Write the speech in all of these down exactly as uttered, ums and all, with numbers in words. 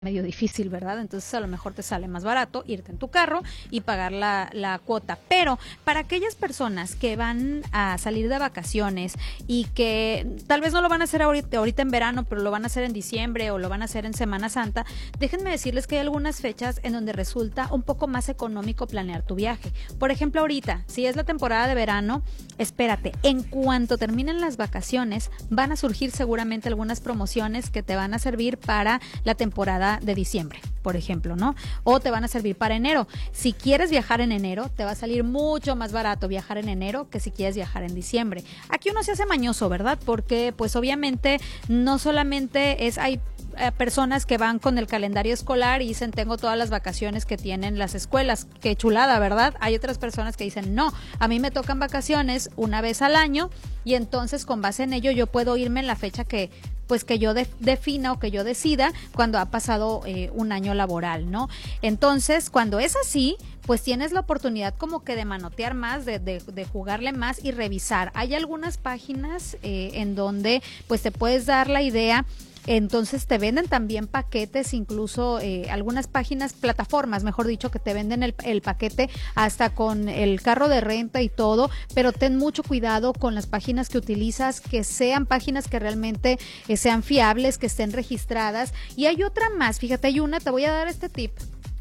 medio difícil, ¿verdad? Entonces a lo mejor te sale más barato irte en tu carro y pagar la, la cuota. Pero para aquellas personas que van a salir de vacaciones y que tal vez no lo van a hacer ahorita, ahorita en verano, pero lo van a hacer en diciembre o lo van a hacer en Semana Santa, déjenme decirles que hay algunas fechas en donde resulta un poco más económico planear tu viaje. Por ejemplo, ahorita, si es la temporada de verano, espérate, en cuanto terminen las vacaciones, van a surgir seguramente algunas promociones que te van a servir para la temporada de diciembre, por ejemplo, ¿no? O te van a servir para enero. Si quieres viajar en enero, te va a salir mucho más barato viajar en enero que si quieres viajar en diciembre. Aquí uno se hace mañoso, ¿verdad? Porque pues obviamente no solamente es, hay eh, personas que van con el calendario escolar y dicen tengo todas las vacaciones que tienen las escuelas, qué chulada, ¿verdad? Hay otras personas que dicen no, a mí me tocan vacaciones una vez al año y entonces con base en ello yo puedo irme en la fecha que pues que yo de, defina o que yo decida cuando ha pasado eh, un año laboral, ¿no? Entonces, cuando es así, pues tienes la oportunidad como que de manotear más, de, de, de jugarle más y revisar. Hay algunas páginas eh, en donde pues te puedes dar la idea. Entonces te venden también paquetes, incluso eh, algunas páginas, plataformas, mejor dicho, que te venden el, el paquete hasta con el carro de renta y todo, pero ten mucho cuidado con las páginas que utilizas, que sean páginas que realmente eh, sean fiables, que estén registradas. Y hay otra más, fíjate, hay una, te voy a dar este tip.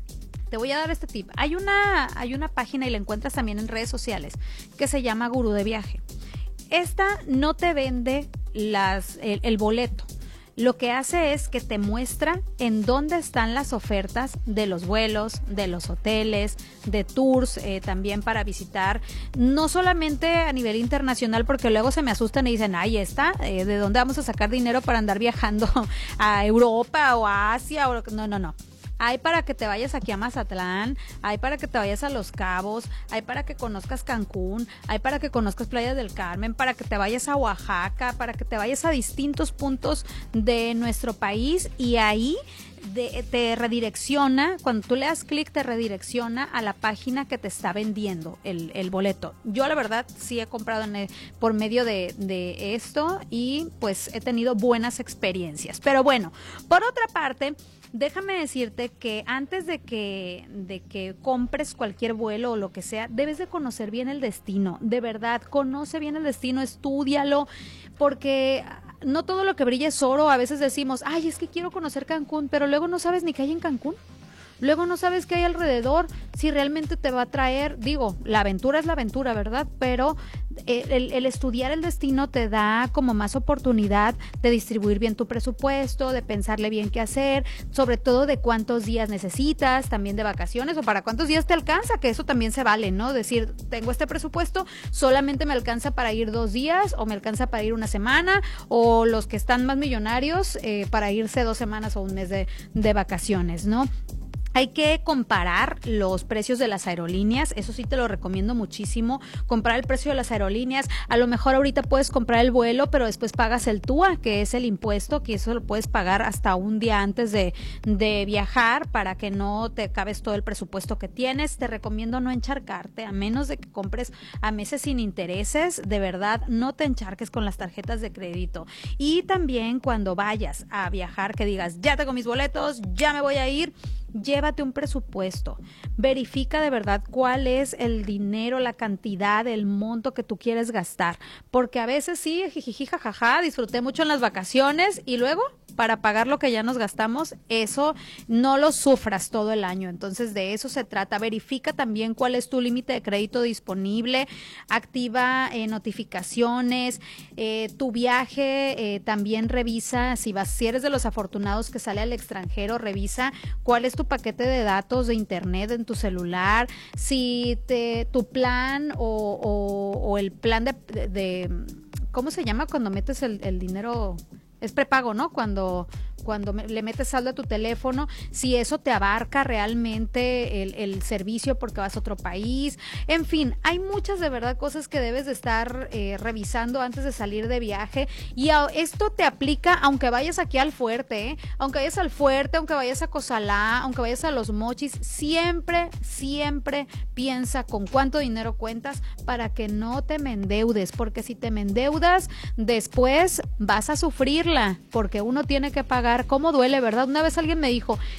Te voy a dar este tip. Hay una, hay una página y la encuentras también en redes sociales que se llama Gurú de Viaje. Esta no te vende las, el, el boleto. Lo que hace es que te muestra en dónde están las ofertas de los vuelos, de los hoteles, de tours, eh, también para visitar, no solamente a nivel internacional, porque luego se me asustan y dicen, ay, está, eh, ¿de dónde vamos a sacar dinero para andar viajando a Europa o a Asia? O... No, no, no. Hay para que te vayas aquí a Mazatlán, hay para que te vayas a Los Cabos, hay para que conozcas Cancún, hay para que conozcas Playa del Carmen, para que te vayas a Oaxaca, para que te vayas a distintos puntos de nuestro país y ahí de, te redirecciona, cuando tú le das clic te redirecciona a la página que te está vendiendo el, el boleto. Yo la verdad sí he comprado en el, por medio de, de esto y pues he tenido buenas experiencias. Pero bueno, por otra parte, déjame decirte que antes de que, de que compres cualquier vuelo o lo que sea, debes de conocer bien el destino. De verdad, conoce bien el destino, estúdialo, porque no todo lo que brilla es oro. A veces decimos, ay, es que quiero conocer Cancún, pero luego no sabes ni qué hay en Cancún. Luego no sabes qué hay alrededor, si realmente te va a traer, digo, la aventura es la aventura, ¿verdad? Pero el, el estudiar el destino te da como más oportunidad de distribuir bien tu presupuesto, de pensarle bien qué hacer, sobre todo de cuántos días necesitas, también de vacaciones o para cuántos días te alcanza, que eso también se vale, ¿no? Decir, tengo este presupuesto, solamente me alcanza para ir dos días o me alcanza para ir una semana, o los que están más millonarios eh, para irse dos semanas o un mes de, de vacaciones, ¿no? Hay que comparar los precios de las aerolíneas, eso sí te lo recomiendo muchísimo, comprar el precio de las aerolíneas. A lo mejor ahorita puedes comprar el vuelo, pero después pagas el T U A, que es el impuesto, que eso lo puedes pagar hasta un día antes de, de viajar para que no te acabes todo el presupuesto que tienes. Te recomiendo no encharcarte, a menos de que compres a meses sin intereses, de verdad no te encharques con las tarjetas de crédito. Y también cuando vayas a viajar, que digas, ya tengo mis boletos, ya me voy a ir, llévate un presupuesto, verifica de verdad cuál es el dinero, la cantidad, el monto que tú quieres gastar, porque a veces sí, jijiji, jajaja, disfruté mucho en las vacaciones y luego para pagar lo que ya nos gastamos, eso no lo sufras todo el año. Entonces de eso se trata. Verifica también cuál es tu límite de crédito disponible, activa eh, notificaciones, eh, tu viaje, eh, también revisa, si vas, si eres de los afortunados que sale al extranjero, revisa cuál es tu paquete de datos de internet en tu celular, si te, tu plan o, o, o el plan de, de, de, ¿cómo se llama cuando metes el, el dinero? Es prepago, ¿no? Cuando, cuando me, le metes saldo a tu teléfono, si eso te abarca realmente el, el servicio porque vas a otro país. En fin, hay muchas de verdad cosas que debes de estar eh, revisando antes de salir de viaje. Y a, esto te aplica aunque vayas aquí al Fuerte, ¿eh? Aunque vayas al Fuerte, aunque vayas a Cozalá, aunque vayas a Los Mochis, siempre, siempre piensa con cuánto dinero cuentas para que no te me endeudes, porque si te me endeudas, después vas a sufrirla, porque uno tiene que pagar pagar, cómo duele, ¿verdad? Una vez alguien me dijo,